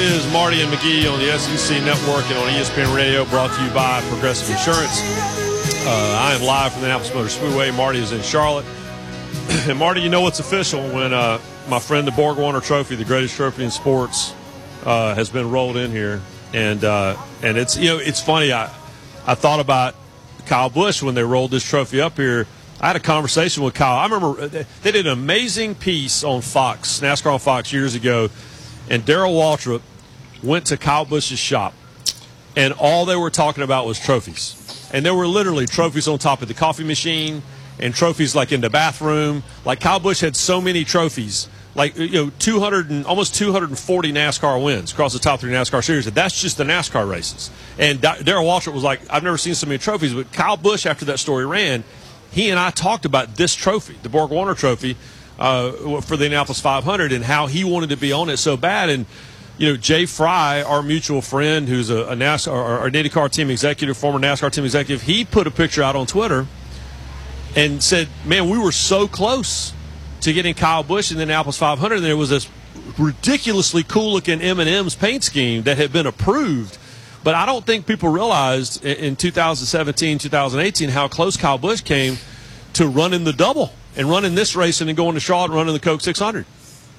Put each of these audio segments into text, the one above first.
is Marty and McGee on the SEC Network and on ESPN Radio, brought to you by Progressive Insurance. I am live from the Indianapolis Motor Speedway. Marty is in Charlotte. And Marty, you know what's official when my friend the Borg Warner Trophy, the greatest trophy in sports, has been rolled in here. And it's, you know, it's funny. I thought about Kyle Busch when they rolled this trophy up here. I had a conversation with Kyle. I remember they did an amazing piece on Fox, NASCAR on Fox years ago, and Darrell Waltrip went to Kyle Busch's shop, and all they were talking about was trophies. And there were literally trophies on top of the coffee machine and trophies like in the bathroom. Like Kyle Busch had so many trophies, like, you know, almost 240 NASCAR wins across the top three NASCAR series. And that's just the NASCAR races. And Darrell Waltrip was like, I've never seen so many trophies. But Kyle Busch, after that story ran, he and I talked about this trophy, the Borg Warner Trophy, for the Indianapolis 500, and how he wanted to be on it so bad. And, you know, Jay Fry, our mutual friend, who's a NASCAR, our IndyCar team executive, former NASCAR team executive, he put a picture out on Twitter and said, man, we were so close to getting Kyle Busch in the Indianapolis 500. And there was this ridiculously cool-looking M&M's paint scheme that had been approved. But I don't think people realized in 2017, 2018 how close Kyle Busch came to running the double and running this race and then going to Charlotte and running the Coke 600.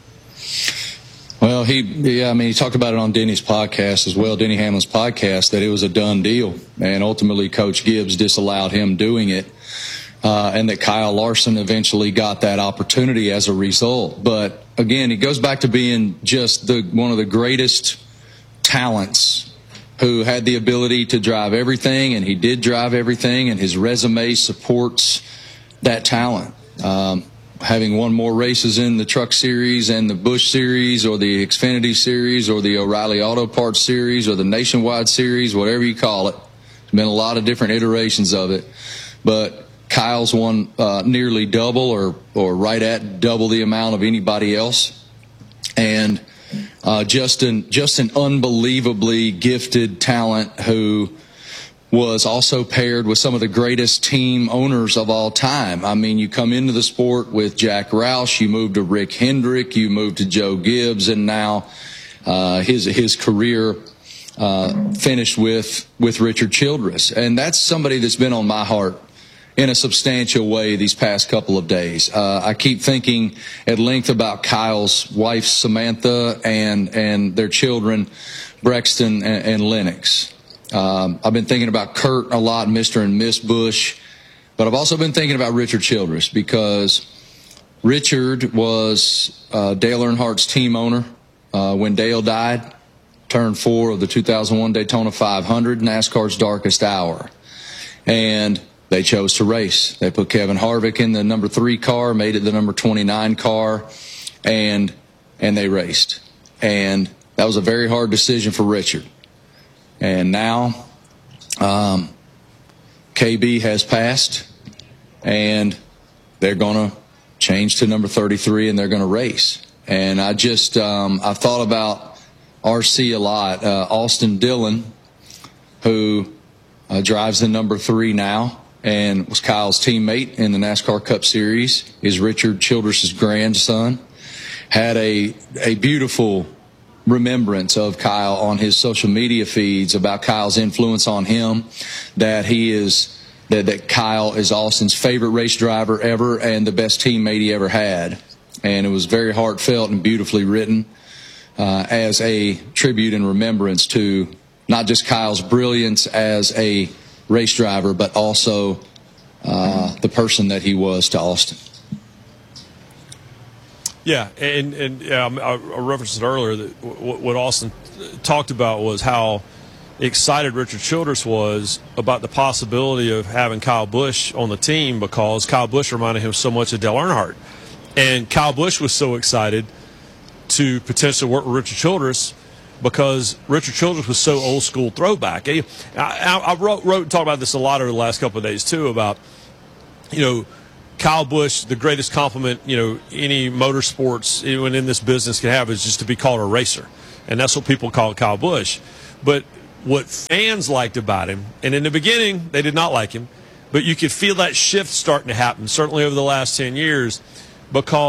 Well, he talked about it on Denny's podcast as well, Denny Hamlin's podcast, that it was a done deal. And ultimately, Coach Gibbs disallowed him doing it. And that Kyle Larson eventually got that opportunity as a result. But again, it goes back to being just one of the greatest talents who had the ability to drive everything, and he did drive everything, and his resume supports that talent. Having won more races in the Truck Series and the Busch Series or the Xfinity Series or the O'Reilly Auto Parts Series or the Nationwide Series, whatever you call it. There's been a lot of different iterations of it. But Kyle's won nearly double or right at double the amount of anybody else. And just an unbelievably gifted talent who was also paired with some of the greatest team owners of all time. I mean, you come into the sport with Jack Roush, you move to Rick Hendrick, you move to Joe Gibbs, and now his career finished with Richard Childress. And that's somebody that's been on my heart in a substantial way these past couple of days. I keep thinking at length about Kyle's wife, Samantha, and their children, Brexton and Lennox. I've been thinking about Kurt a lot, Mr. and Miss Busch, but I've also been thinking about Richard Childress because Richard was Dale Earnhardt's team owner when Dale died, turned 4 of the 2001 Daytona 500, NASCAR's darkest hour. And they chose to race. They put Kevin Harvick in the number 3 car, made it the number 29 car, and they raced. And that was a very hard decision for Richard. And now KB has passed, and they're going to change to number 33, and they're going to race. And I just I've thought about RC a lot. Austin Dillon, who drives the number 3 now, and was Kyle's teammate in the NASCAR Cup Series, is Richard Childress's grandson, had a beautiful remembrance of Kyle on his social media feeds about Kyle's influence on him, that Kyle is Austin's favorite race driver ever and the best teammate he ever had. And it was very heartfelt and beautifully written as a tribute and remembrance to not just Kyle's brilliance as a race driver, but also the person that he was to Austin. Yeah, and I referenced it earlier that what Austin talked about was how excited Richard Childress was about the possibility of having Kyle Busch on the team because Kyle Busch reminded him so much of Dale Earnhardt. And Kyle Busch was so excited to potentially work with Richard Childress because Richard Childress was so old school throwback. I wrote and talked about this a lot over the last couple of days too about, you know, Kyle Busch, the greatest compliment, you know, any motorsports, anyone in this business can have is just to be called a racer. And that's what people call Kyle Busch. But what fans liked about him, and in the beginning they did not like him, but you could feel that shift starting to happen, certainly over the last 10 years, because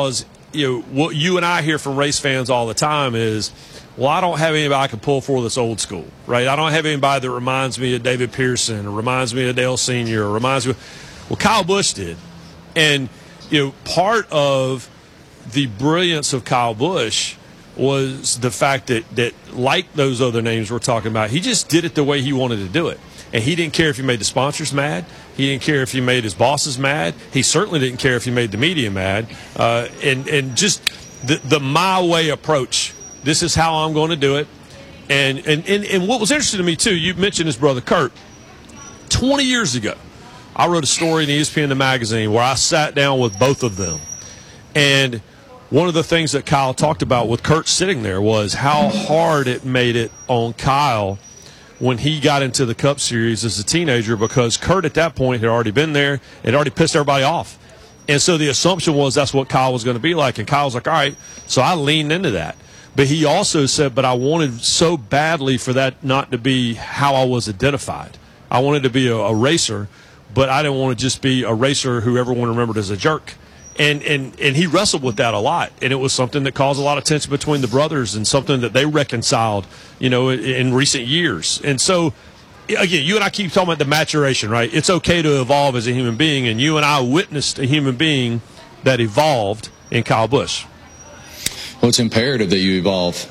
what you and I hear from race fans all the time is, well, I don't have anybody I can pull for that's old school, right? I don't have anybody that reminds me of David Pearson or reminds me of Dale Sr. or reminds me – well, Kyle Busch did. And, part of the brilliance of Kyle Busch was the fact that like those other names we're talking about, he just did it the way he wanted to do it. And he didn't care if he made the sponsors mad. He didn't care if he made his bosses mad. He certainly didn't care if he made the media mad. And just the my way approach. This is how I'm going to do it. And what was interesting to me, too, you mentioned his brother Kurt. 20 years ago, I wrote a story in ESPN the magazine where I sat down with both of them. And one of the things that Kyle talked about with Kurt sitting there was how hard it made it on Kyle when he got into the Cup Series as a teenager, because Kurt at that point had already been there. It already pissed everybody off. And so the assumption was that's what Kyle was going to be like. And Kyle was like, all right. So I leaned into that. But he also said, but I wanted so badly for that not to be how I was identified. I wanted to be a racer, but I didn't want to just be a racer who everyone remembered as a jerk. And he wrestled with that a lot, and it was something that caused a lot of tension between the brothers and something that they reconciled, in recent years. And so, again, you and I keep talking about the maturation, right? It's okay to evolve as a human being, and you and I witnessed a human being that evolved in Kyle Busch. Well, it's imperative that you evolve.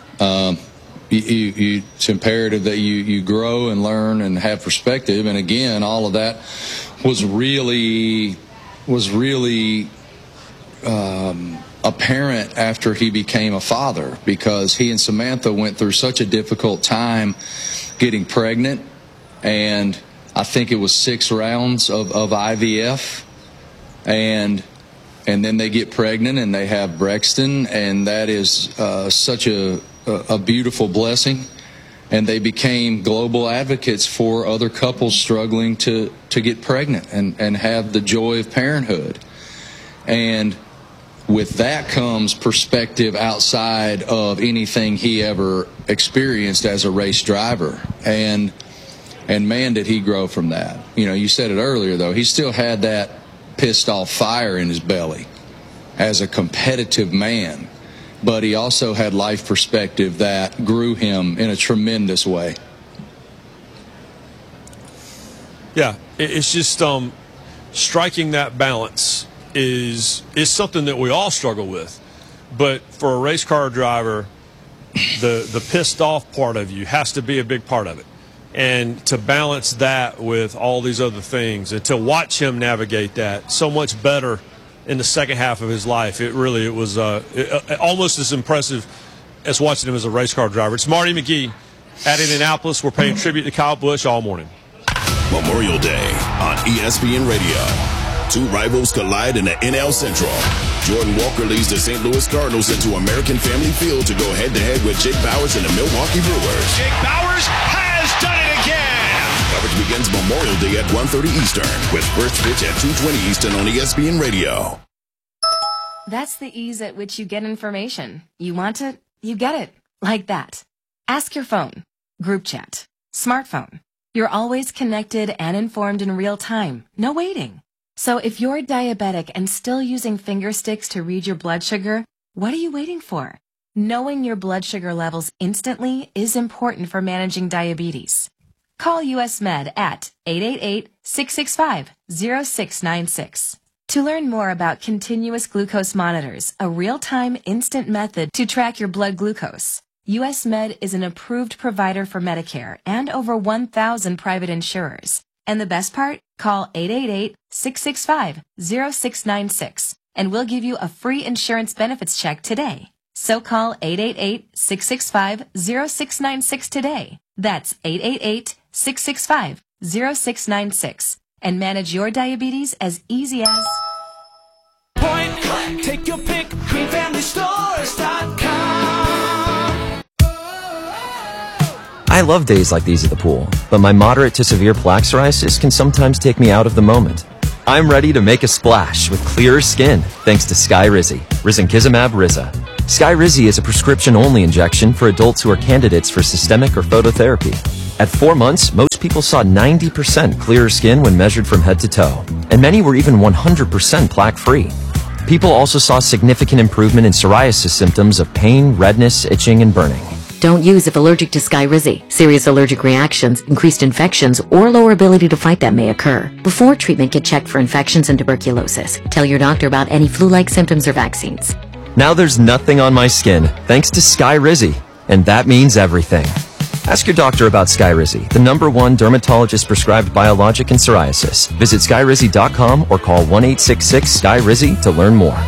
It's imperative that you grow and learn and have perspective. And again, all of that was really apparent after he became a father, because he and Samantha went through such a difficult time getting pregnant, and I think it was 6 rounds of IVF, and then they get pregnant and they have Brexton, and that is such a beautiful blessing. And they became global advocates for other couples struggling to get pregnant and have the joy of parenthood. And with that comes perspective outside of anything he ever experienced as a race driver. And man, did he grow from that. You said it earlier, though. He still had that pissed off fire in his belly as a competitive man. But he also had life perspective that grew him in a tremendous way. Yeah, it's just striking that balance is something that we all struggle with. But for a race car driver, the pissed off part of you has to be a big part of it. And to balance that with all these other things, and to watch him navigate that so much better in the second half of his life, it was almost as impressive as watching him as a race car driver. It's Marty McGee at Indianapolis. We're paying tribute to Kyle Busch all morning. Memorial Day on ESPN Radio. 2 rivals collide in the NL Central. Jordan Walker leads the St. Louis Cardinals into American Family Field to go head-to-head with Jake Bauers and the Milwaukee Brewers. Jake Bauers has done it again! Coverage begins Memorial Day at 1:30 Eastern with first pitch at 2:20 Eastern on ESPN Radio. That's the ease at which you get information. You want it, you get it. Like that. Ask your phone. Group chat. Smartphone. You're always connected and informed in real time. No waiting. So if you're diabetic and still using finger sticks to read your blood sugar, what are you waiting for? Knowing your blood sugar levels instantly is important for managing diabetes. Call US Med at 888-665-0696. To learn more about continuous glucose monitors, a real-time instant method to track your blood glucose, US Med is an approved provider for Medicare and over 1,000 private insurers. And the best part? Call 888-665-0696 and we'll give you a free insurance benefits check today. So call 888-665-0696 today. That's 888-665-0696 and manage your diabetes as easy as... Point click. Take your pick. GreenFamilyStores.com. I love days like these at the pool, but my moderate to severe plaque psoriasis can sometimes take me out of the moment. I'm ready to make a splash with clearer skin thanks to Skyrizi, Risankizumab Riza. Skyrizi is a prescription-only injection for adults who are candidates for systemic or phototherapy. At 4 months, most people saw 90% clearer skin when measured from head to toe, and many were even 100% plaque-free. People also saw significant improvement in psoriasis symptoms of pain, redness, itching, and burning. Don't use if allergic to Skyrizi. Serious allergic reactions, increased infections, or lower ability to fight them may occur. Before treatment, get checked for infections and tuberculosis. Tell your doctor about any flu-like symptoms or vaccines. Now there's nothing on my skin, thanks to Skyrizi. And that means everything. Ask your doctor about Skyrizi, the #1 dermatologist-prescribed biologic in psoriasis. Visit Skyrizi.com or call 1-866-SKY-RIZI to learn more.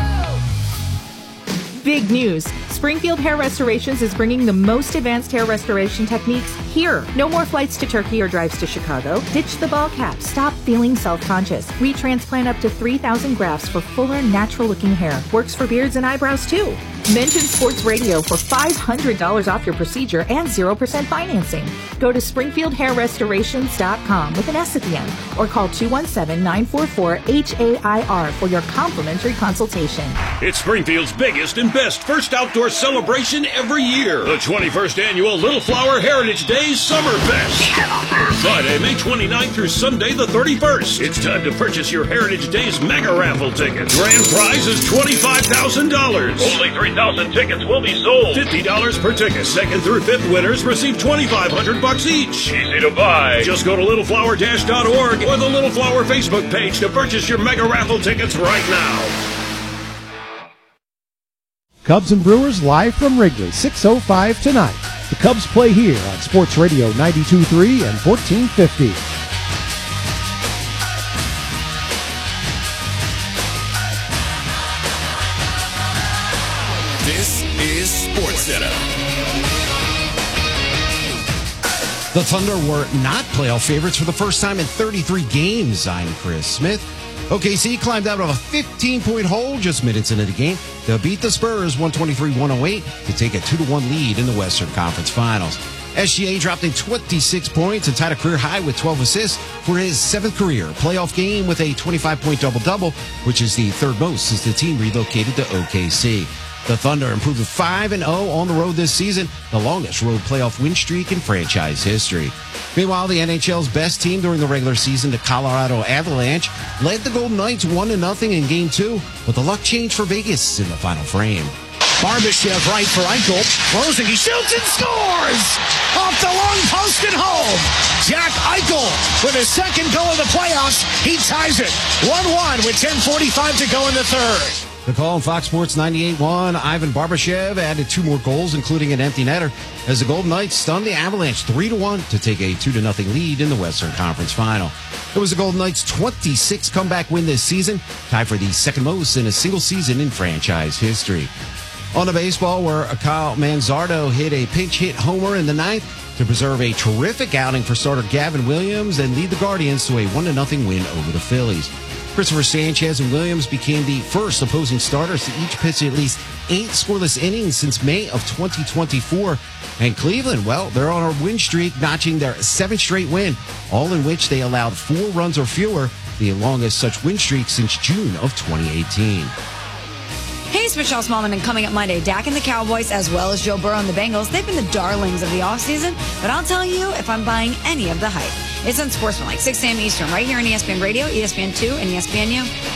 Big news. Springfield Hair Restorations is bringing the most advanced hair restoration techniques here. No more flights to Turkey or drives to Chicago. Ditch the ball cap. Stop feeling self-conscious. We transplant up to 3,000 grafts for fuller, natural-looking hair. Works for beards and eyebrows, too. Mention Sports Radio for $500 off your procedure and 0% financing. Go to SpringfieldHairRestorations.com with an S at the end or call 217-944-HAIR for your complimentary consultation. It's Springfield's biggest and best first outdoor celebration every year. The 21st Annual Little Flower Heritage Days Summer Fest. Friday, May 29th through Sunday, the 31st. It's time to purchase your Heritage Days mega raffle tickets. Grand prize is $25,000. Only 3,000 tickets will be sold. $50 per ticket. Second through fifth winners receive $2,500 each. Easy to buy. Just go to littleflower-.org or the Little Flower Facebook page to purchase your mega raffle tickets right now. Cubs and Brewers live from Wrigley, 6:05 tonight. The Cubs play here on Sports Radio 92.3 and 1450. This is SportsCenter. The Thunder were not playoff favorites for the first time in 33 games. I'm Chris Smith. OKC climbed out of a 15-point hole just minutes into the game to beat the Spurs 123-108 to take a 2-1 lead in the Western Conference Finals. SGA dropped in 26 points and tied a career high with 12 assists for his 7th career playoff game with a 25-point double-double, which is the third most since the team relocated to OKC. The Thunder improved to 5-0 on the road this season, the longest road playoff win streak in franchise history. Meanwhile, the NHL's best team during the regular season, the Colorado Avalanche, led the Golden Knights 1-0 in Game 2, but the luck changed for Vegas in the final frame. Barbashev right for Eichel. Closing, he shoots and scores! Off the long post and home. Jack Eichel with his second goal of the playoffs. He ties it 1-1 with 10:45 to go in the third. The call on Fox Sports 98.1, Ivan Barbashev added 2 more goals, including an empty netter, as the Golden Knights stunned the Avalanche 3-1 to take a 2-0 lead in the Western Conference Final. It was the Golden Knights' 26th comeback win this season, tied for the second most in a single season in franchise history. On the baseball, where Kyle Manzardo hit a pinch hit homer in the 9th to preserve a terrific outing for starter Gavin Williams and lead the Guardians to a 1-0 win over the Phillies. Christopher Sanchez and Williams became the first opposing starters to each pitch at least 8 scoreless innings since May of 2024. And Cleveland, well, they're on a win streak, notching their 7th straight win, all in which they allowed 4 runs or fewer, the longest such win streak since June of 2018. Hey, it's Michelle Smallman, and coming up Monday, Dak and the Cowboys, as well as Joe Burrow and the Bengals, they've been the darlings of the offseason, but I'll tell you if I'm buying any of the hype. It's Unsportsmanlike, 6 a.m. Eastern, right here on ESPN Radio, ESPN2, and ESPNU.